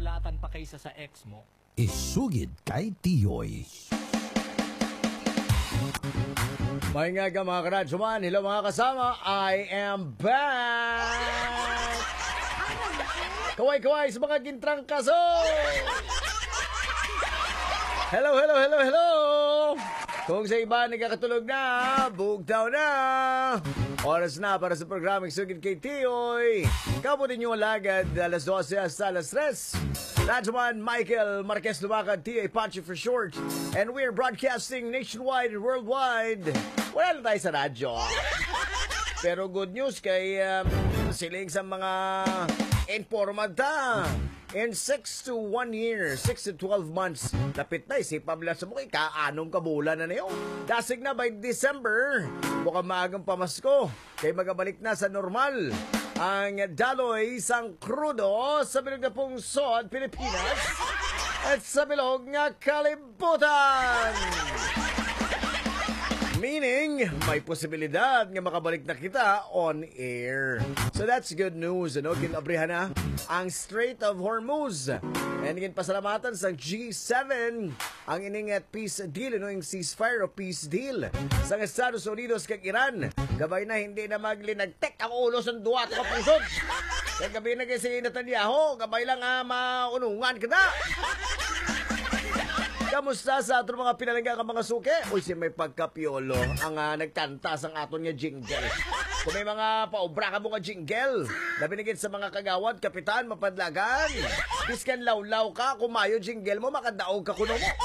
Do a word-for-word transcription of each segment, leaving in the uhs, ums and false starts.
masulatan pa kaysa sa ex mo. Isugid kay Tiyoy. May nga ka mga karadyoman, hello mga kasama, I am back! Kaway-kaway sa mga gintrang kaso! Hello, hello, hello, hello! Kung sa iba nagkakatulog na, bugtaw na! Oras na para sa programang Sugid kay Tiyoy. Kapunin nyo alagad alas dose hasta alas tres. Radyoman Michael Marquez Lumacad, T A Pancho for short. And we're broadcasting nationwide and worldwide. Wala na tayo sa radyo. Pero good news kay um, siling sa mga informata. In six to one year, six to twelve months, lapit na isipam lang sa mukha, kaanong kabulan na na yun. Dasig na by December, mukhang maagang pamasko, kay magabalik na sa normal ang daloy sang krudo sa bilog na pungsod, Pilipinas, at sa bilog nga kalibutan. Meaning, may posibilidad nga makabalik na kita on air. So that's good news. Ano? Kinabrihan na ang Strait of Hormuz. And again, pasalamatan sa G seven ang ining at peace deal, ano, yung ceasefire o peace deal sa Estados Unidos kag Iran. Gabay na hindi na maglinagtek ang ulo sa duwa at kapusod. Kaya gabi na kayo si Netanyahu, gabay lang ah, maunungan ka na. Kamusta sa ato mga pinalangga ka mga suke? Uy, si may pagkapiolo ang uh, nagkanta sang aton nga jingle. Kung may mga paobra ka mo nga jingle, nabinigit sa mga kagawad, kapitan, mapadlagan. Piskan lawlaw ka, kumayo jingle mo, makadaog ka kuno mo.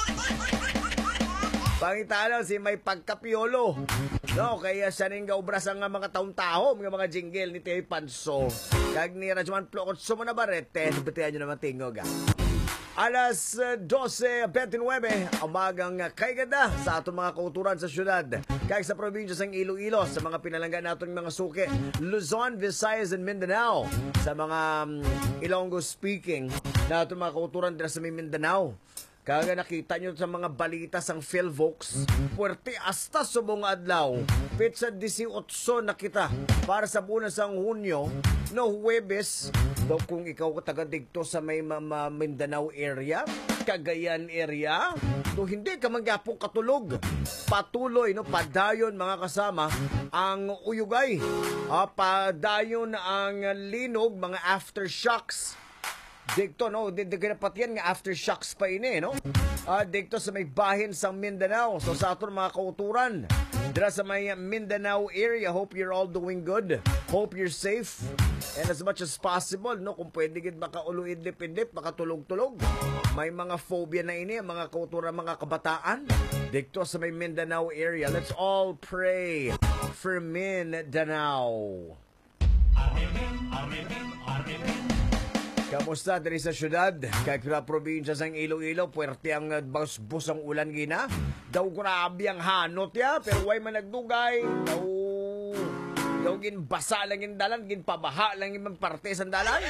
Pangitala si may pagkapiolo. No, kaya siya ning gaubras ang mga taong-taho, mga mga jingle ni Teo Panso. Kag ni Rajuman Plokot sumo na barete, batihan nyo naman tingog ah. Alas dose twenty-nine, umagang kaygada sa atong mga kauturan sa syudad. Kaya sa probinsya ng Iloilo, sa mga pinalangga natin mga suke, Luzon, Visayas, and Mindanao. Sa mga um, Ilonggo speaking na atong mga kauturan dira sa Mindanao. Kaya nakita nyo sa mga balita sang PhilVox, puwerte hasta subong adlaw, pitsa eighteen na kita para sa buwan sang Hunyo, no Huwebes, daw kung ikaw taga digto sa may mama Mindanao area, Cagayan area, do hindi ka magyapong katulog. Patuloy, no, padayon mga kasama, ang uyugay, ah, padayon ang linog, mga aftershocks. Dikto, no? Dito kinapatiyan nga aftershocks pa ini, no? Uh, dikto sa may bahin sa Mindanao. So sa aton mga kauturan, dira sa may Mindanao area, hope you're all doing good. Hope you're safe. And as much as possible, no? Kung pwede gid makauluid-dip-indip, makatulog-tulog. May mga phobia na ini, mga kauturan, mga kabataan. Dikto sa may Mindanao area. Let's all pray for Mindanao. Amen, amen, amen. Kamusta diri sa syudad? Kaya sa probinsya sang Iloilo, puwerte ang bus-bus ang ulan gina. Daw grabe ang hanot ya, pero way man nagdugay. Daw, daw gin basa lang yung dalan, gin pabaha lang yung parte sa dalan.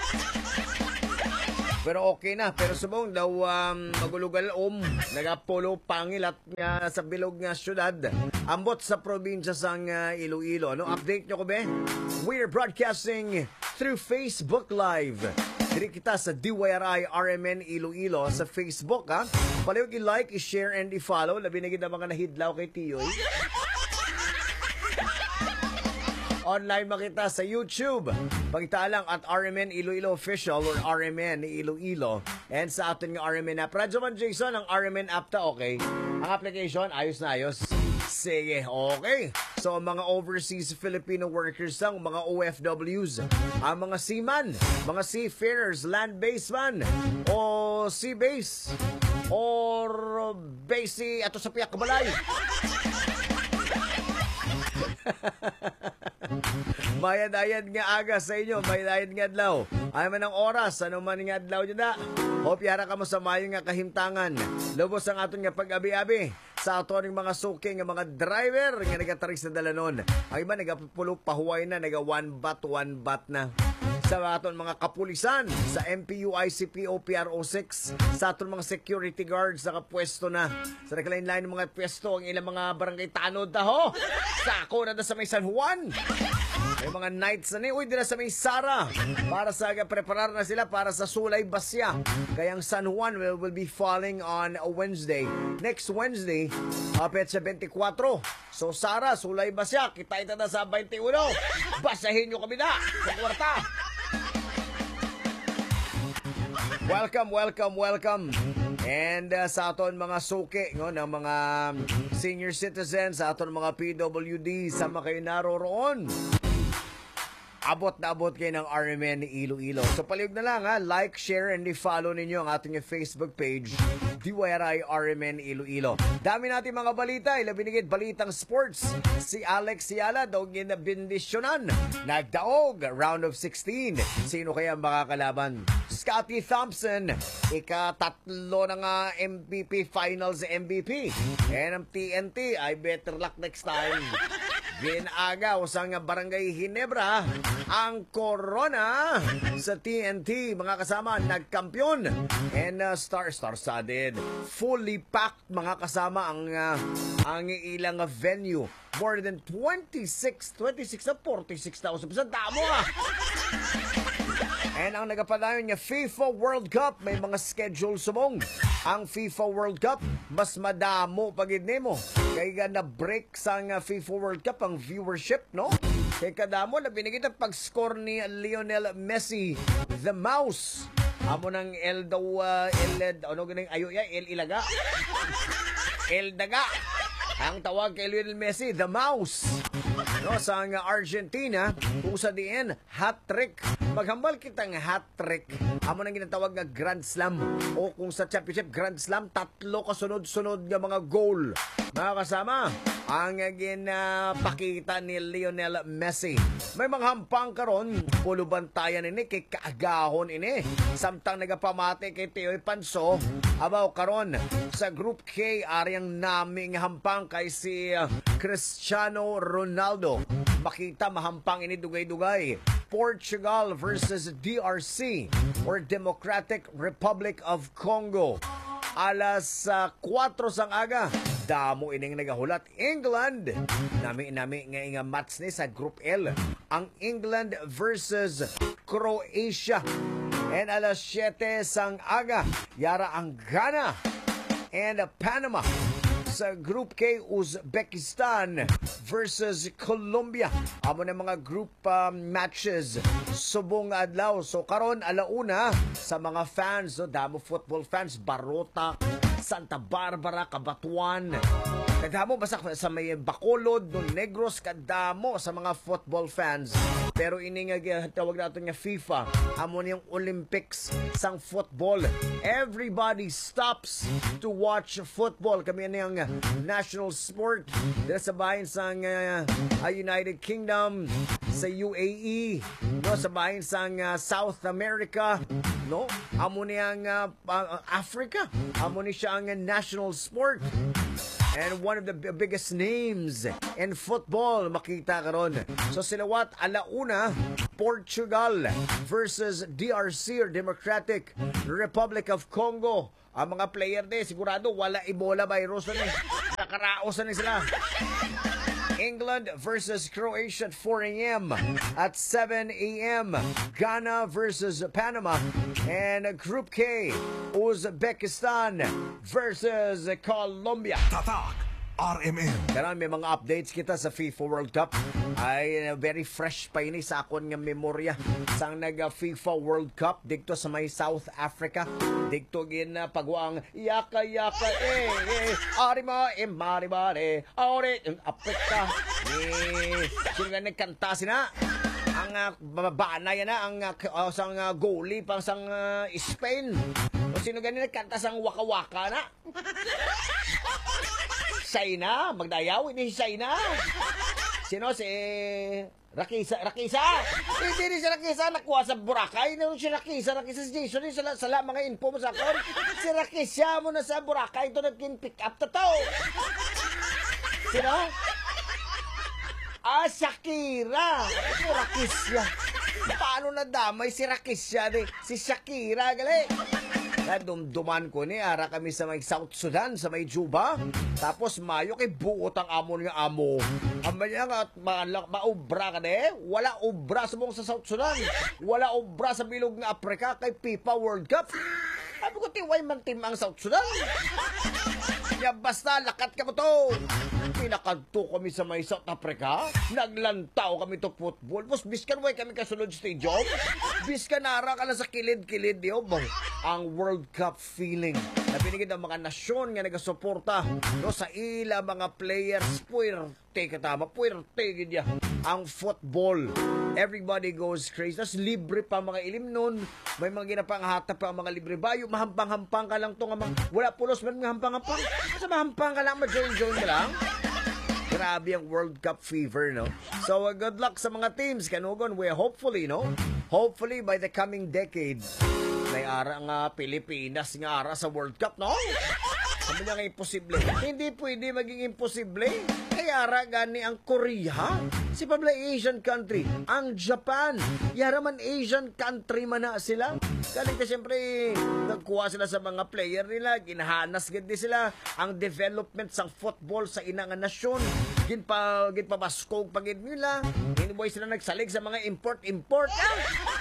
Pero okay na, pero subong daw um, magulugal om, nagapulo pangilat nga sa bilog nga syudad. Ambot sa probinsya sang uh, Iloilo. Ano? Update nyo ko be? We're broadcasting through Facebook Live. Diri kita sa D Y R I R M N Iloilo sa Facebook, ha? Paliwag i-like, i-share, and i-follow. Labi na gina mga nahidlaw kay Tiyoy. Online makita sa YouTube. Pagita lang at R M N Iloilo Official or R M N Iloilo. And sa atin nga R M N app. Radyoman Jason, ang R M N app ta, okay? Ang application, ayos na ayos. Sige, okay. So, mga overseas Filipino workers lang, mga O F Ws, ang mga seaman, mga seafarers, land-based man, o sea-base, or base ato sa piyak kabalay. Mayad-ayad nga aga sa inyo, mayad-ayad nga adlaw. Ay man ang oras, ano man nga adlaw nyo na. Hope yara ka mo sa mayo nga kahimtangan. Lubos ang aton nga pag-abi-abi sa aton mga suking nga mga driver nga nagataris na dalanon. Ang iba nagapulo pahuway na, naga one bat, one bat na. Sa aton mga kapulisan, sa M P U, I C P O, P R O six, sa aton mga security guards na kapwesto na. Sa naglain-lain mga pwesto, ang ilang mga barangay tanod na ho. Sako na na sa may San Juan. May mga nights na ni, uy, dila sa may Sara. Para sa, preparar na sila para sa Sulay Basya. Kayang San Juan will, will be falling on a Wednesday. Next Wednesday, uh, petsa twenty-four. So, Sara, Sulay Basya, kita ita na sa twenty-one. Basahin nyo kami na sa kwarta. Welcome, welcome, welcome. And uh, sa aton mga suki no, ng mga senior citizens, sa aton mga P W D, sama kayo naroroon. Abot na abot kayo ng R M N ni Iloilo. So palihog na lang ha, like, share, and i-follow ninyo ang ating Facebook page, D Y R I R M N Iloilo. Dami natin mga balita, ilabinigit balitang sports. Si Alex Ciala daw ginabindisyonan. Nagdaog, round of sixteen. Sino kaya makakalaban? Scotty Thompson, ika-tatlo ng uh, M V P Finals M V P. And ang T N T, I better luck next time. Ginagaw sa Barangay Ginebra ang Corona sa T N T. Mga kasama, nagkampiyon. And uh, star, star-studded. Fully packed mga kasama ang, uh, ang ilang venue. More than twenty-six, twenty-six na forty-six thousand. Basta damo ah! And ang nagapadayon niya, FIFA World Cup, may mga schedule sumong. Ang FIFA World Cup, mas madamo pagid nimo. Kaya na-break sa uh, FIFA World Cup ang viewership, no? Kaya kadamo na binigit ang pag-score ni Lionel Messi, the mouse. Amo ng El daw, uh, El, ano ganing ayo ya, El Ilaga. El Daga. Ang tawag kay Lionel Messi, the mouse. No, sa uh, Argentina, kung sa diin, hat-trick. Maghambal kitang hat-trick. Amo nang ginatawag nga Grand Slam. O kung sa championship, Grand Slam, tatlo kasunod-sunod nga mga goal. Mga kasama, ang ginapakita ni Lionel Messi. May mga hampang karon, pulubantayan ini, kay kaagahon ini. Samtang nagapamati kay Tioy Panso, abaw karon sa Group K, aryang naming hampang kay si Cristiano Ronaldo. Makita mahampang ini dugay-dugay. Portugal versus D R C or Democratic Republic of Congo. Alas uh, four sang aga, damo ining nagahulat. England, nami-nami nga nga match ni sa Group L. Ang England versus Croatia. And alas seven sang aga, yara ang Ghana and Panama. Sa Group K, Uzbekistan versus Colombia. Amo na mga group um, matches subong adlaw. So karon alauna sa mga fans, no, damo football fans, Barota, Santa Barbara, Cabatuan. Kadamo basta sa may Bacolod, no, Negros, kadamo sa mga football fans. Pero ini nga tawag nato nga FIFA, amo niyang Olympics sang football. Everybody stops to watch football. Kami niyang national sport dito sa bahin sang uh, United Kingdom, sa U A E, no, sa bahin sang uh, South America, no, amo niyang uh, uh, Africa, amo ni siya ang uh, national sport. And one of the biggest names in football, makita karon. So silawat, alauna, Portugal versus D R C or Democratic Republic of Congo. Ang mga player de, sigurado wala Ebola virus na ni. Nakaraos na ni sila. England versus Croatia at four a.m. At seven a.m. Ghana versus Panama. And Group K, Uzbekistan versus Colombia. Tatak R M N. Karon may mga updates kita sa FIFA World Cup. Ay uh, very fresh pa ini sa akon nga memorya sang nag uh, FIFA World Cup dito sa may South Africa. Dito gin uh, pagwang yaka yaka eh eh arima eh maribare ore Africa. Eh sino nga nagkanta sina? Ang uh, banay na ang uh, sang uh, goalie pang sang uh, Spain. O sino gani nagkanta sang waka-waka na? Sayna, magdayaw, hindi si Sayna. Sino? Si Rakisa. Rakisa! Hindi rin si Rakisa, nakuha sa Boracay. Hindi si Rakisa, Rakisa si Jason. Sala, sala mga info mo sa akon. Si Rakisa mo na sa Boracay. Ito nagkin-pick up to to. Sino? Ah, Shakira. Ito Rakisa. paano na damay si Rakisya di, si Shakira gali. Na dumduman ko ni ara kami sa may South Sudan sa may Juba. Tapos mayo kay buot ang amon nga amo. Amba niya nga ma- maubra ka de. Wala ubra sa buong sa South Sudan. Wala ubra sa bilog nga Africa kay FIFA World Cup. Sabi ko tiway man team ang South Sudan. Ya basta lakat ka mo to. Pinakadto kami sa may South Africa. Naglantaw kami to football. Tapos biskan way kami kasunod stadium. Biskan nara ka na sa kilid-kilid yo. Ang World Cup feeling na binigid ang mga nasyon nga nagasuporta no, sa ila mga players. Puwerte katama. Puwerte gidya. Ang football. Everybody goes crazy. Tapos libre pa mga ilim nun. May mga ginapanghatap pa ang mga libre bayo. Mahampang-hampang ka lang to nga mga, wala pulos man nga hampang-hampang. Kasi mahampang ka lang, ma-join-join ka lang. Grabe ang World Cup fever, no? So, uh, good luck sa mga teams. Kanugon, we hopefully, no? Hopefully, by the coming decade, may ara nga Pilipinas nga ara sa World Cup, no? Sabi niya nga imposible. Hindi pwede maging imposible. Kaya ara gani ang Korea. Si Pabla Asian country. Ang Japan. Yara man Asian country man na sila. Galing ka siyempre, nagkuha sila sa mga player nila. Ginahanas gandi sila. Ang development sa football sa inang nasyon. Ginpa, ginpabaskog pagid nila. Hinboy sila nagsalig sa mga import-import. Ah!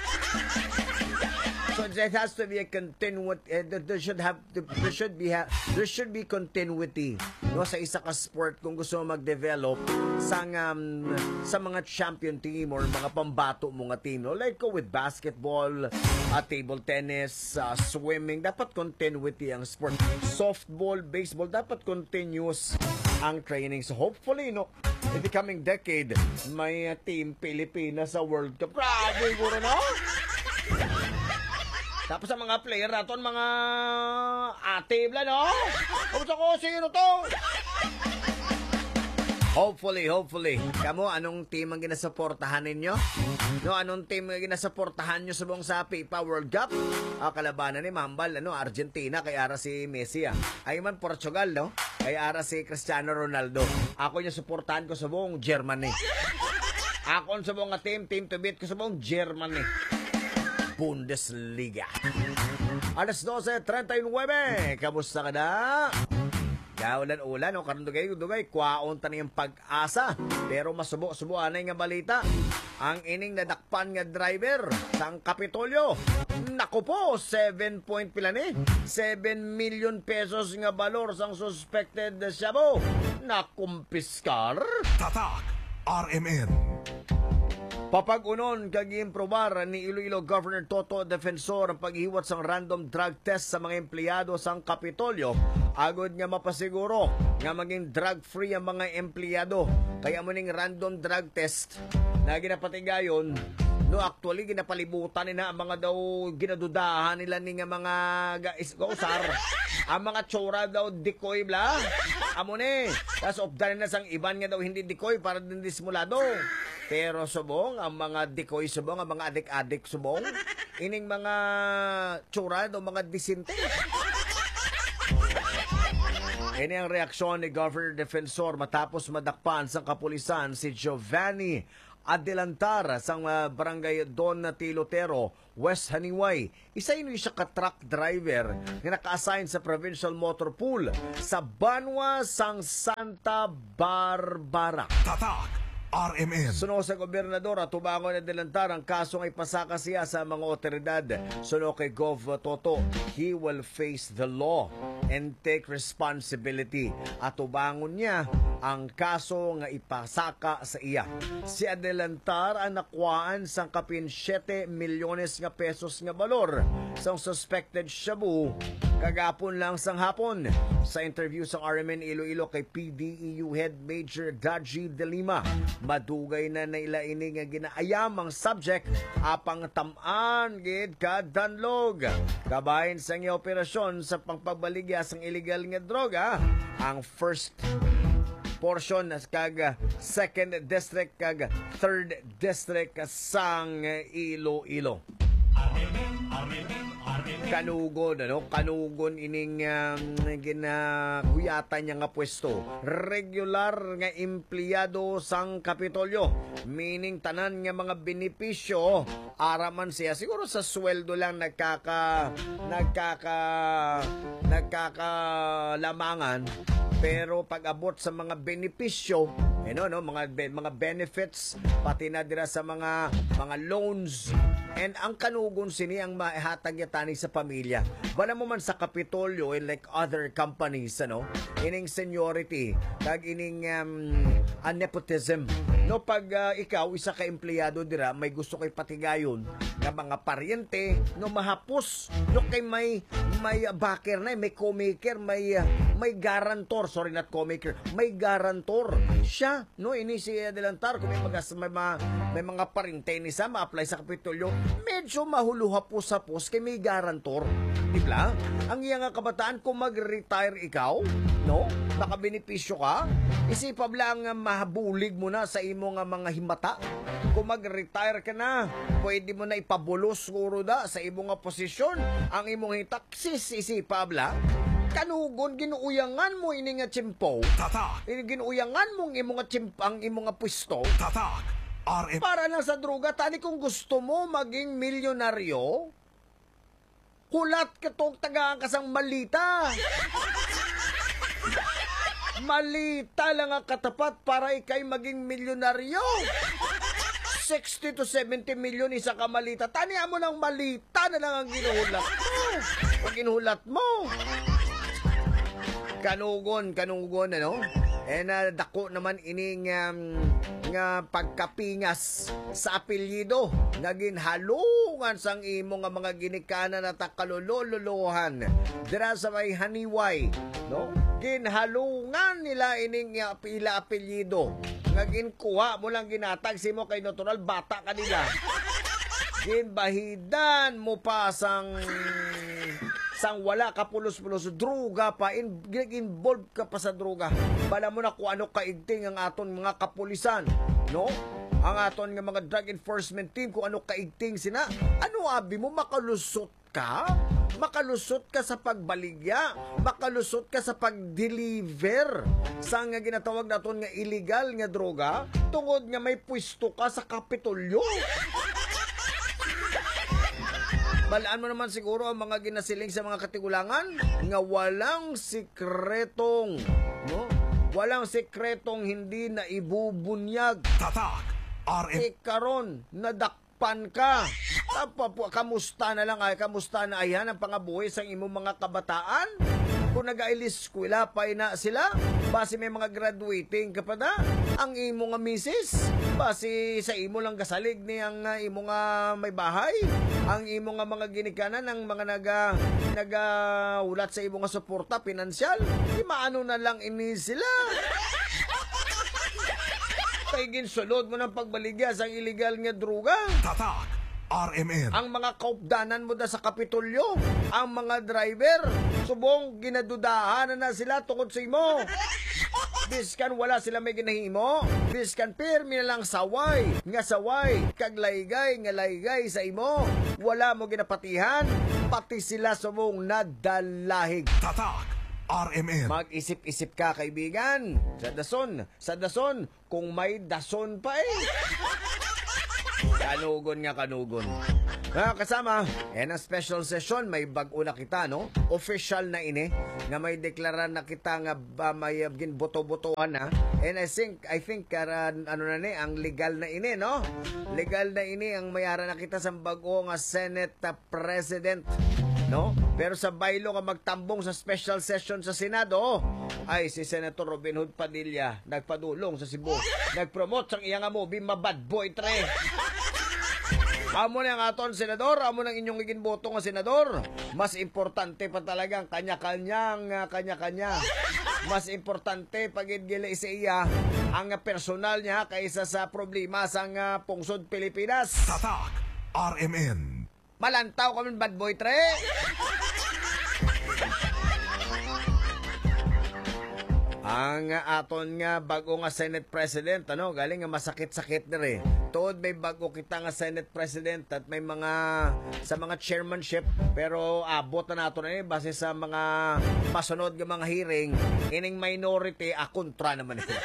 So there has to be a continuity. Uh, there should have there should be ha, there should be continuity no sa isa ka sport kung gusto mo mag-develop sa um, sa mga champion team or mga pambato mga team no, like go with basketball, uh, table tennis, uh, swimming, dapat continuity ang sport. Softball, baseball, dapat continuous ang training. So hopefully no in the coming decade may uh, team Pilipinas sa World Cup. Grabe guro no. Tapos sa mga player naton, mga ate bla, no? Tapos ako, sino to? Hopefully, hopefully. Kamo, anong team ang ginasuportahan ninyo? No, anong team ang ginasuportahan nyo sa buong sa FIFA World Cup? Ah, kalabanan ni Mambal, ano, Argentina, kay ara si Messi, ah. Ay man, Portugal, no? Kay ara si Cristiano Ronaldo. Ako yung suportahan ko sa buong Germany. Ako sa buong team, team to beat ko sa buong Germany. Bundesliga. Alas twelve thirty y nueve. Kamusta ka na? Gaulan-ulan o karundugay-dugay, kwaon ta niyang pag-asa. Pero masubo-subo anay nga balita. Ang ining nadakpan nga driver sang Kapitolyo. Naku po, seven point pila ni? seven million pesos nga balor sang suspected shabu. Nakumpiskar. Tatak R M N. Papag-unon kag-improbar ni Iloilo Governor Toto Defensor ang paghiwat sang random drug test sa mga empleyado sang Kapitolyo agod nga mapasiguro nga maging drug-free ang mga empleyado. Kaya mo ning random drug test na ginapatigayon no, actually ginapalibutan nila ang mga daw ginadudahan nila ni nga mga gausar. Ang mga tsura daw dikoy bla. Amo ni. Tas obdan na sang iban nga daw hindi dikoy para din disimulado. Pero subong, ang mga dikoy subong, ang mga adik-adik subong, ining mga tsura o mga disinte. Ini ang reaksyon ni Governor Defensor matapos madakpan sa kapulisan si Giovanni Adelantar sa uh, barangay Don Tilotero, West Haniway. Isa yun siya ka-truck driver na naka-assign sa Provincial Motor Pool sa Banwa, sang Santa Barbara. Tatak R M N. Suno sa gobernador at tubango na Adelantar ang kaso ay pasaka siya sa mga otoridad. Suno kay Gov Toto, he will face the law and take responsibility. At tubangon niya ang kaso nga ipasaka sa iya. Si Adelantar ang nakuhaan sang kapin siyete milyones nga pesos nga balor sa suspected shabu kagapon lang sang hapon. Sa interview sa R M N Iloilo kay P D E U Head Major Gaji De Lima, madugay na nailaini nga ginaayam ang subject apang tamaan gid ka danlog. Kabahin sa nga operasyon sa pangpagbaligya sang illegal nga droga, ang first portion kag second district kag third district sang Iloilo. kanugon, ano? Kanugon ining um, ginahuyatan niya nga pwesto. Regular nga empleyado sang Kapitolyo. Meaning tanan nga mga benepisyo araman siya. Siguro sa sweldo lang nagkaka nagkaka nagkakalamangan. Pero pag abot sa mga benepisyo, you know, no, mga mga benefits pati na dira sa mga mga loans, and ang kanugon sini ang mahatag niya tani sa pamilya. Wala mo man sa Kapitolyo and like other companies, ano, ining seniority, kag ining um, a nepotism. No, pag uh, ikaw isa ka empleyado dira, may gusto kay patigayon nga mga paryente, no mahapos, no kay may may backer na, may co-maker, may uh, may garantor, sorry not co-maker, may garantor. Siya, no, ini si Adelantar kung may mga may, mga, may mga paryente ni sa ma-apply sa Kapitolyo, medyo mahuluhapos-hapos kay may garantor. Di ba? Ang iyang kabataan kung mag-retire ikaw, no? Nakabenepisyo ka, isipa lang nga mahabulig mo na sa imo nga mga himata. Kung mag-retire ka na, pwede mo na ipabulos siguro da sa imo nga posisyon. Ang imong hitaksis, isipa bla, kanugon ginuuyangan mo ini nga tsimpo. Tatak. Ginuuyangan mo imo nga tsimp, ang imo nga pwesto. Tatak. R M. Para lang sa droga, tani kung gusto mo maging milyonaryo, hulat ka tong tagaan kasang malita. Malita lang ang katapat para ikay maging milyonaryo. sixty to seventy million isa ka malita. Tanihan mo ng malita na lang ang ginuhulat mo. Pag ginuhulat mo. Kanugon, kanugon, ano? Eh na dako naman ining um, nga pagkapingas sa apelyido. Naging halungan sang imo nga mga ginikanan at kalululuhan. Dira sa may haniway, no? Ginhalungan nila ining uh, pila apelyido. Ngagin kuha mo lang ginatag si mo kay natural bata kanila. Ginbahidan mo pa sang sang wala ka pulos-pulos droga pa, in, involved ka pa sa droga. Bala mo na kung ano kaigting ang aton mga kapulisan, no? Ang aton nga mga drug enforcement team, kung ano kaigting sina. Ano abi mo, makalusot ka? Makalusot ka sa pagbaligya, makalusot ka sa pag-deliver sa nga ginatawag naton nga illegal nga droga, tungod nga may pwesto ka sa Kapitolyo. Balaan mo naman siguro ang mga ginasiling sa mga katigulangan nga walang sikretong, no? Walang sikretong hindi na ibubunyag. Tatak. R M. Ikaron, nadakpan ka. Tapa, kamusta na lang ay, kamusta na ayan ang pangabuhi sa imong mga kabataan? Kung nag-ailis eskwela pa na sila, base may mga graduating ka pa na, ang imo nga misis, base sa imo lang kasalig ni ang uh, imo nga may bahay, ang imo nga mga ginikanan, ang mga naga, naga ulat sa imo nga suporta, pinansyal, di maano na lang ini sila. Kaya ginsulod mo ng pagbaligya sa illegal nga droga. Tatak. R M N. Ang mga kaupdanan mo da sa Kapitolyo, ang mga driver, subong ginadudahan na, na sila tungkol sa imo. Biskan wala sila may ginahimo, biskan pirmi na lang saway, nga saway, kag laygay, nga laygay sa imo. Wala mo ginapatihan, pati sila subong nadalahig. Tatak. R M N. Mag-isip-isip ka, kaibigan. Sa dason, sa dason, kung may dason pa eh. Kanugon nga kanugon. Mga kasama, yan ang special session. May bag-o na kita, no? Official na ini. Nga may deklara na kita nga uh, may uh, boto-botohan na. And I think, I think, uh, ano na ni, ang legal na ini, no? Legal na ini ang mayara na kita sa bag-o nga Senate uh, President, no? Pero sa baylo nga magtambong sa special session sa Senado, ay si Senator Robin Hood Padilla nagpadulong sa Cebu. Nagpromote sang iyang movie Mabad Boy tre. Amo na ang aton senador, amo ng inyong iginboto nga senador. Mas importante pa talaga ang kanya-kanyang kanya-kanya. Mas importante pagigili sa iya ang personal niya kaysa sa problema sa uh, pungsod Pilipinas. Tatak. R M N. Malantaw kami bad boy tre. ang uh, aton nga bago nga Senate President, ano, galing nga masakit-sakit na rin. Tuod may bago kita nga Senate President at may mga sa mga chairmanship, pero abot na nato na eh, base sa mga masunod nga mga hearing, ining minority, a kontra naman eh.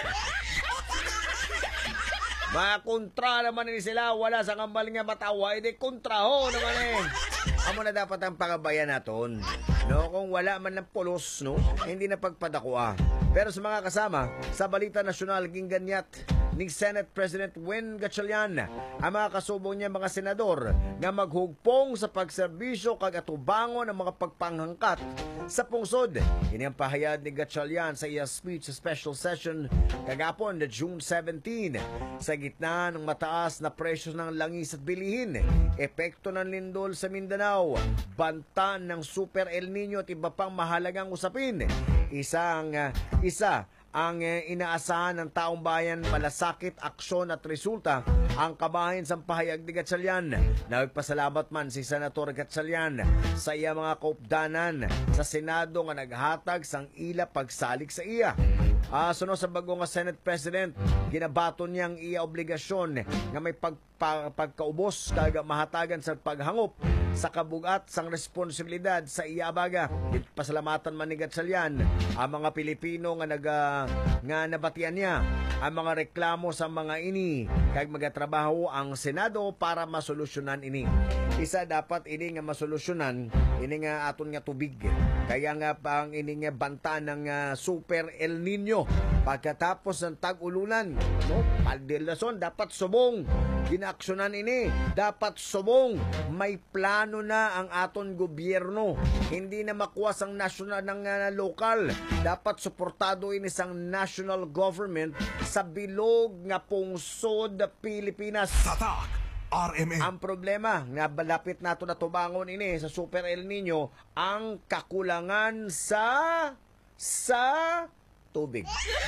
Mga kontra naman ni sila, wala sa kambal nga matawa, hindi kontra ho naman eh. Amo na dapat ang pangabayan naton. No, kung wala man ng pulos, no, hindi na pagpadakwa. Pero sa mga kasama, sa Balita Nasyonal, ginganyat ni Senate President Win Gatchalian ang mga kasubong niya mga senador nga maghugpong sa pagserbisyo kag atubangon ang mga pagpanghangkat sa pungsod. Ini ang pahayag ni Gatchalian sa iya speech sa special session kagapon na June seventeenth. Sa gitna ng mataas na presyo ng langis at bilihin, epekto ng lindol sa Mindanao, banta ng Super El Nino at iba pang mahalagang usapin. Isang uh, isa ang uh, inaasahan ng taong bayan, malasakit, aksyon at resulta ang kabahin sa pahayag ni Gatchalian. Nagpasalamat man si Senator Gatchalian sa iya mga kaupdanan sa Senado nga naghatag sang ila pagsalig sa iya. Uh, suno sa bago nga Senate President, ginabaton niyang iya obligasyon nga may pag, pag, pagkaubos kag mahatagan sa paghangop sa kabugat sang responsibilidad sa iya baga. Pasalamatan man ni Gatchalian ang mga Pilipino nga naga nga nabatian niya ang mga reklamo sa mga ini kag magatrabaho ang Senado para masolusyonan ini. Isa dapat ini nga masolusyonan ini nga aton nga tubig. Kaya nga pang ini nga banta ng uh, Super El Nino pagkatapos ng tag-ululan, no? Paldilason dapat subong ginaaksyonan ini, dapat subong may plano na ang aton gobyerno, hindi na makuwas ang national ng uh, lokal, dapat suportado ini sang national government sa bilog nga pungsod Pilipinas. Tatak R M N. Ang problema nga balapit nato na tubangon ini sa Super El Nino ang kakulangan sa sa tubig.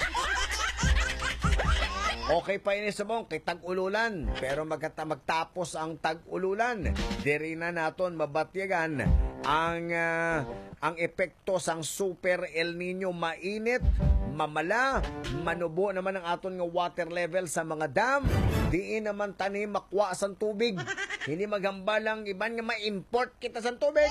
Okay pa ini subong kay tag-ululan, pero magkata magtapos ang tag-ululan, diri na naton mabatyagan ang uh, ang epekto sang Super El Nino. Mainit, mamala, manubo naman ang aton nga water level sa mga dam, diin naman tani makwa sang tubig. Hindi magambalang iban nga ma-import kita sang tubig.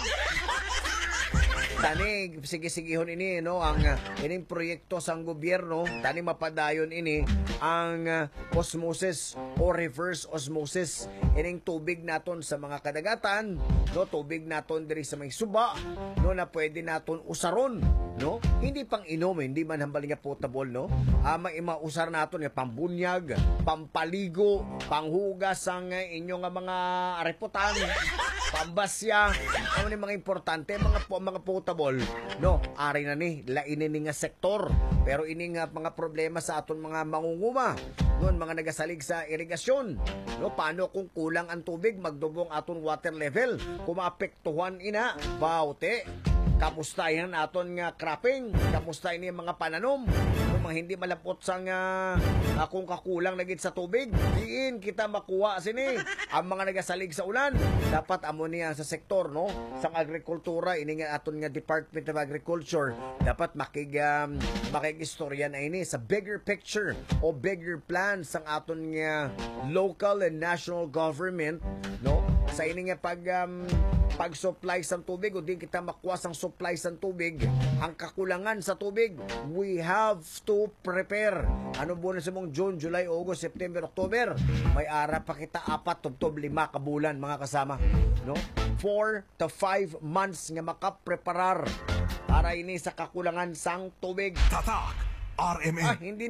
Tani sige-sigihon ini no ang uh, ining proyekto sang gobyerno, tani mapadayon ini ang uh, osmosis o reverse osmosis ining tubig naton sa mga kadagatan, no, tubig naton diri sa may suba, no, na pwede naton usaron, no, hindi pang inom, hindi man hambal nga potable, no, ah, maimausar naton nga pambunyag, pampaligo, panghugas sang uh, inyo nga mga areputan, pambasya, ano ni mga importante mga po mga potable, no, ari na ni lainin ni nga sektor, pero ini nga mga problema sa aton mga mangunguma, noon mga nagasalig sa irigasyon, no, paano kung kulang ang tubig, magdubong aton water level, kung maapektuhan ina baute, kamusta yan aton nga cropping, kamusta ini mga pananom, kung mga hindi malapot sa nga uh, kung kakulang lagit sa tubig, diin kita makuha sini ang mga nagasalig sa ulan. Dapat amo niya sa sektor, no, sang agrikultura, ini nga aton nga Department of Agriculture, dapat makig um, makigistorya na ini sa bigger picture o bigger plan sang aton nga local and national government, no, sa ini nga pag um, pag-supply sa tubig o di kita makuha sang supply sa tubig, ang kakulangan sa tubig, we have to prepare. Ano buwan sa mong June, July, August, September, October? May ara pa kita apat, tubtob, lima kabulan mga kasama, no? Four to five months nga makapreparar para ini sa kakulangan sang tubig. Tatak R M N. Ah, hindi